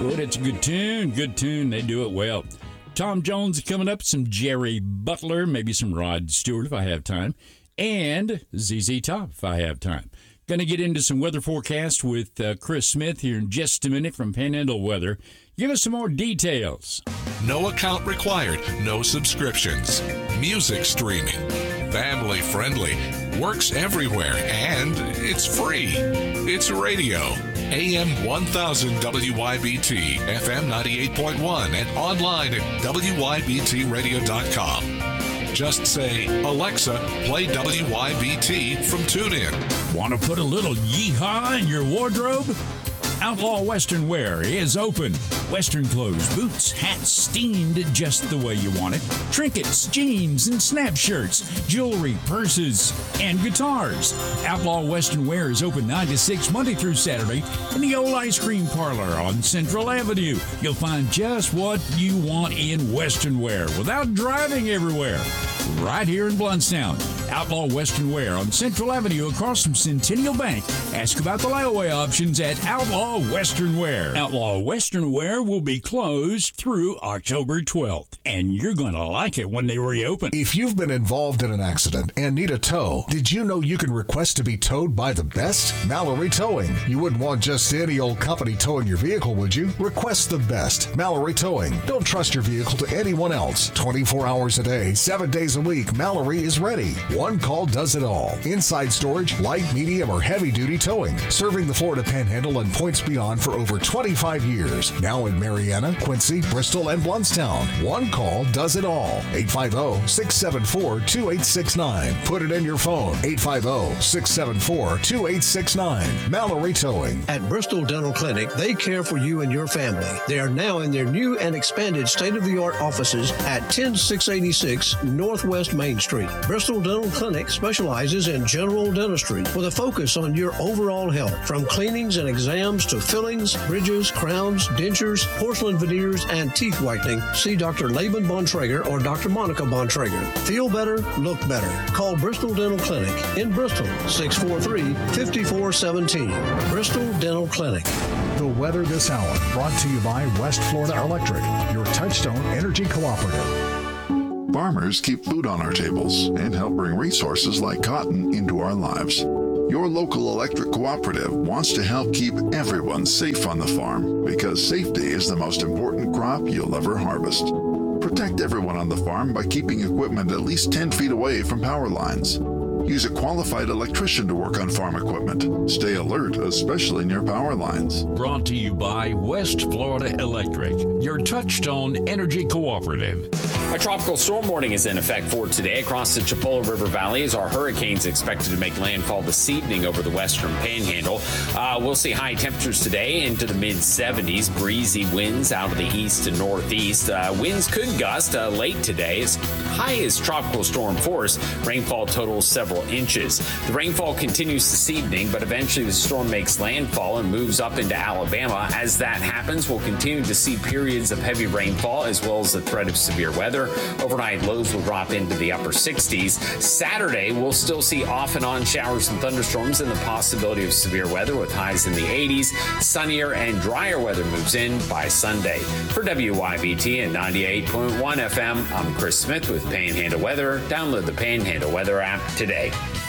Oh, that's a good tune. Good tune. They do it well. Tom Jones coming up, some Jerry Butler, maybe some Rod Stewart if I have time, and ZZ Top if I have time. Going to get into some weather forecast with Chris Smith here in just a minute from Panhandle Weather. Give us some more details. No account required, no subscriptions. Music streaming. Family friendly. Works everywhere, and it's free. It's radio. AM 1000 WYBT, FM 98.1, and online at WYBTradio.com. Just say, Alexa, play WYBT from TuneIn. Want to put a little yeehaw in your wardrobe? Outlaw Western Wear is open. Western clothes, boots, hats steamed just the way you want it. Trinkets, jeans, and snap shirts, jewelry, purses, and guitars. Outlaw Western Wear is open 9 to 6 Monday through Saturday in the old ice cream parlor on Central Avenue. You'll find just what you want in Western Wear without driving everywhere. Right here in Blountstown. Outlaw Western Wear on Central Avenue across from Centennial Bank. Ask about the layaway options at Outlaw Western Wear. Outlaw Western Wear will be closed through October 12th, and you're going to like it when they reopen. If you've been involved in an accident and need a tow, did you know you can request to be towed by the best? Mallory Towing. You wouldn't want just any old company towing your vehicle, would you? Request the best. Mallory Towing. Don't trust your vehicle to anyone else. 24 hours a day, 7 days a week, Mallory is ready. One call does it all. Inside storage, light, medium, or heavy-duty towing. Serving the Florida Panhandle and points beyond for over 25 years. Now in Marianna, Quincy, Bristol, and Blountstown. One call does it all. 850-674-2869. Put it in your phone. 850-674-2869. Mallory Towing. At Bristol Dental Clinic, they care for you and your family. They are now in their new and expanded state-of-the-art offices at 10686 Northwest Main Street. Bristol Dental Clinic specializes in general dentistry with a focus on your overall health, from cleanings and exams to fillings, bridges, crowns, dentures, porcelain veneers, and teeth whitening. See Dr. Laban Bontrager or Dr. Monica Bontrager. Feel better, look better. Call Bristol Dental Clinic in Bristol, 643-5417. Bristol Dental Clinic. The weather this hour brought to you by West Florida Electric, your Touchstone Energy Cooperative. Farmers keep food on our tables and help bring resources like cotton into our lives. Your local electric cooperative wants to help keep everyone safe on the farm because safety is the most important crop you'll ever harvest. Protect everyone on the farm by keeping equipment at least 10 feet away from power lines. Use a qualified electrician to work on farm equipment. Stay alert, especially near power lines. Brought to you by West Florida Electric, your Touchstone Energy Cooperative. A tropical storm warning is in effect for today across the Chipola River Valley as our hurricane's expected to make landfall this evening over the western panhandle. We'll see high temperatures today into the mid-70s. Breezy winds out of the east and northeast. Winds could gust late today as high as tropical storm force. Rainfall totals several inches. The rainfall continues this evening, but eventually the storm makes landfall and moves up into Alabama. As that happens, we'll continue to see periods of heavy rainfall as well as the threat of severe weather. Overnight lows will drop into the upper 60s. Saturday, we'll still see off and on showers and thunderstorms and the possibility of severe weather with highs in the 80s. Sunnier and drier weather moves in by Sunday. For WYBT and 98.1 FM, I'm Chris Smith with Panhandle Weather. Download the Panhandle Weather app today.